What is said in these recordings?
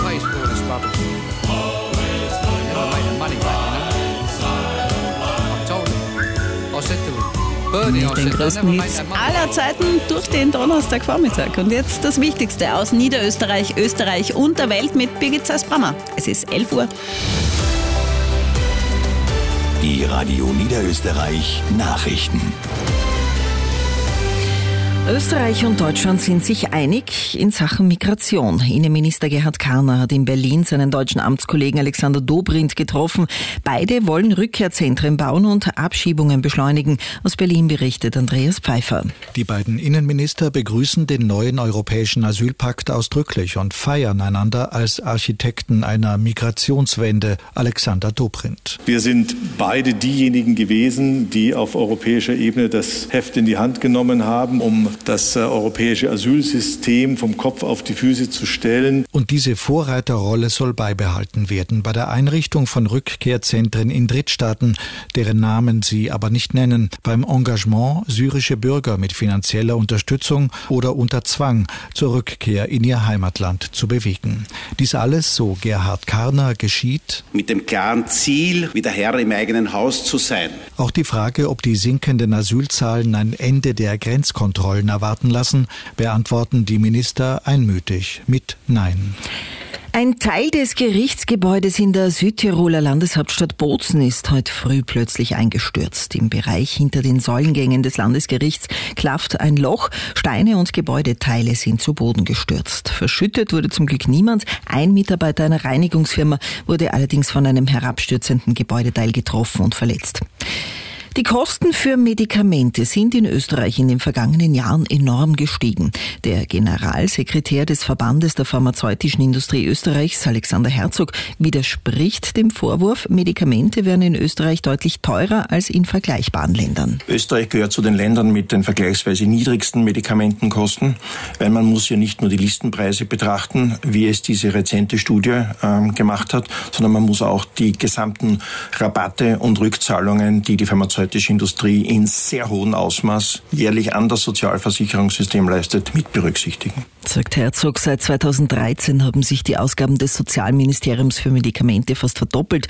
pays for all this rubbish. Never made the money back, I told him. I said to him. Mit den größten Hits aller Zeiten durch den Donnerstagvormittag. Und jetzt das Wichtigste aus Niederösterreich, Österreich und der Welt mit Birgit Zeis-Brammer. Es ist 11 Uhr. Die Radio Niederösterreich Nachrichten. Österreich und Deutschland sind sich einig in Sachen Migration. Innenminister Gerhard Karner hat in Berlin seinen deutschen Amtskollegen Alexander Dobrindt getroffen. Beide wollen Rückkehrzentren bauen und Abschiebungen beschleunigen. Aus Berlin berichtet Andreas Pfeiffer. Die beiden Innenminister begrüßen den neuen europäischen Asylpakt ausdrücklich und feiern einander als Architekten einer Migrationswende. Alexander Dobrindt. Wir sind beide diejenigen gewesen, die auf europäischer Ebene das Heft in die Hand genommen haben, um das europäische Asylsystem vom Kopf auf die Füße zu stellen. Und diese Vorreiterrolle soll beibehalten werden bei der Einrichtung von Rückkehrzentren in Drittstaaten, deren Namen sie aber nicht nennen, beim Engagement, syrische Bürger mit finanzieller Unterstützung oder unter Zwang zur Rückkehr in ihr Heimatland zu bewegen. Dies alles, so Gerhard Karner, geschieht mit dem klaren Ziel, wieder Herr im eigenen Haus zu sein. Auch die Frage, ob die sinkenden Asylzahlen ein Ende der Grenzkontrollen erwarten lassen, beantworten die Minister einmütig mit Nein. Ein Teil des Gerichtsgebäudes in der Südtiroler Landeshauptstadt Bozen ist heute früh plötzlich eingestürzt. Im Bereich hinter den Säulengängen des Landesgerichts klafft ein Loch, Steine und Gebäudeteile sind zu Boden gestürzt. Verschüttet wurde zum Glück niemand. Ein Mitarbeiter einer Reinigungsfirma wurde allerdings von einem herabstürzenden Gebäudeteil getroffen und verletzt. Die Kosten für Medikamente sind in Österreich in den vergangenen Jahren enorm gestiegen. Der Generalsekretär des Verbandes der pharmazeutischen Industrie Österreichs, Alexander Herzog, widerspricht dem Vorwurf, Medikamente wären in Österreich deutlich teurer als in vergleichbaren Ländern. Österreich gehört zu den Ländern mit den vergleichsweise niedrigsten Medikamentenkosten, weil man muss ja nicht nur die Listenpreise betrachten, wie es diese rezente Studie gemacht hat, sondern man muss auch die gesamten Rabatte und Rückzahlungen, die pharmazeutische Industrie in sehr hohem Ausmaß jährlich an das Sozialversicherungssystem leistet, mit berücksichtigen. Sagt Herzog, seit 2013 haben sich die Ausgaben des Sozialministeriums für Medikamente fast verdoppelt.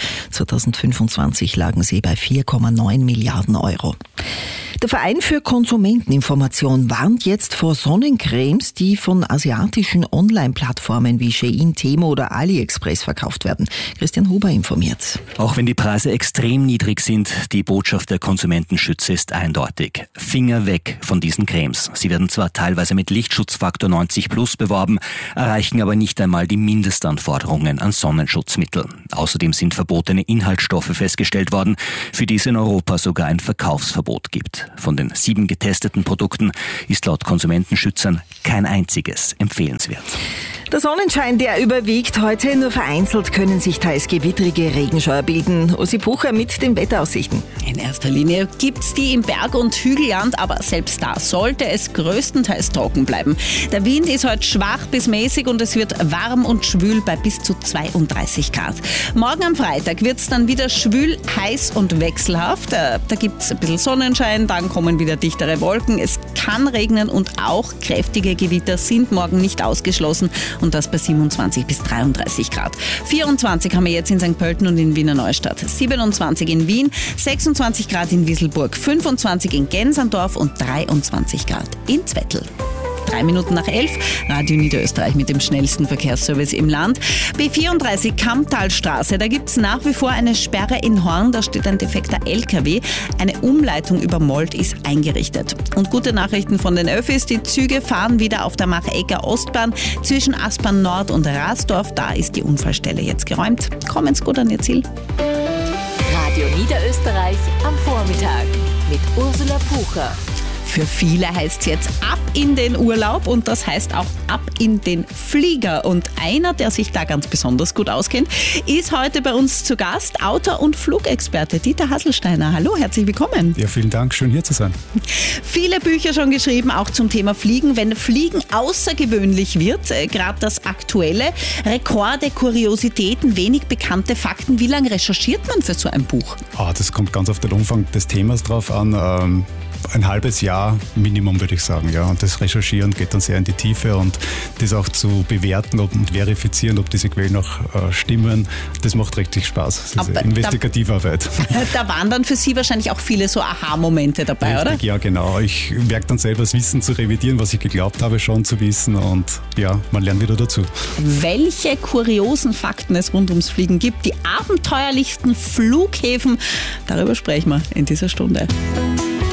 2025 lagen sie bei 4,9 Milliarden Euro. Der Verein für Konsumenteninformation warnt jetzt vor Sonnencremes, die von asiatischen Online-Plattformen wie Shein, Temu oder AliExpress verkauft werden. Christian Huber informiert. Auch wenn die Preise extrem niedrig sind, die Botschaft der Konsumentenschützer ist eindeutig. Finger weg von diesen Cremes. Sie werden zwar teilweise mit Lichtschutzfaktor 90+ beworben, erreichen aber nicht einmal die Mindestanforderungen an Sonnenschutzmittel. Außerdem sind verbotene Inhaltsstoffe festgestellt worden, für die es in Europa sogar ein Verkaufsverbot gibt. Von den 7 getesteten Produkten ist laut Konsumentenschützern kein einziges empfehlenswert. Der Sonnenschein, der überwiegt heute. Nur vereinzelt können sich teils gewittrige Regenschauer bilden. Ossi Pucher mit den Wetteraussichten. In erster Linie gibt's die im Berg- und Hügelland, aber selbst da sollte es größtenteils trocken bleiben. Der Wind ist heute schwach bis mäßig und es wird warm und schwül bei bis zu 32 Grad. Morgen am Freitag wird's dann wieder schwül, heiß und wechselhaft. Da gibt's ein bisschen Sonnenschein, dann kommen wieder dichtere Wolken. Es kann regnen und auch kräftige Gewitter sind morgen nicht ausgeschlossen. Und das bei 27 bis 33 Grad. 24 haben wir jetzt in St. Pölten und in Wiener Neustadt. 27 in Wien, 26 Grad in Wieselburg, 25 in Gensandorf und 23 Grad in Zwettl. 3 Minuten nach 11, Radio Niederösterreich mit dem schnellsten Verkehrsservice im Land. B34 Kammtalstraße, da gibt es nach wie vor eine Sperre in Horn, da steht ein defekter LKW. Eine Umleitung über Mold ist eingerichtet. Und gute Nachrichten von den Öffis, die Züge fahren wieder auf der Machecker Ostbahn zwischen Aspern Nord und Rasdorf. Da ist die Unfallstelle jetzt geräumt. Kommen's gut an Ihr Ziel. Radio Niederösterreich am Vormittag mit Ursula Pucher. Für viele heißt es jetzt ab in den Urlaub und das heißt auch ab in den Flieger. Und einer, der sich da ganz besonders gut auskennt, ist heute bei uns zu Gast, Autor und Flugexperte Dieter Hasselsteiner. Hallo, herzlich willkommen. Ja, vielen Dank, schön hier zu sein. Viele Bücher schon geschrieben, auch zum Thema Fliegen. Wenn Fliegen außergewöhnlich wird, gerade das Aktuelle, Rekorde, Kuriositäten, wenig bekannte Fakten. Wie lange recherchiert man für so ein Buch? Das kommt ganz auf den Umfang des Themas drauf an. ein halbes Jahr Minimum, würde ich sagen. Ja. Und das Recherchieren geht dann sehr in die Tiefe und das auch zu bewerten und verifizieren, ob diese Quellen auch stimmen, das macht richtig Spaß. Das ist investigative Arbeit. Da waren dann für Sie wahrscheinlich auch viele so Aha-Momente dabei, richtig, oder? Ja, genau. Ich merke dann selber das Wissen zu revidieren, was ich geglaubt habe schon zu wissen und ja, man lernt wieder dazu. Welche kuriosen Fakten es rund ums Fliegen gibt, die abenteuerlichsten Flughäfen, darüber sprechen wir in dieser Stunde.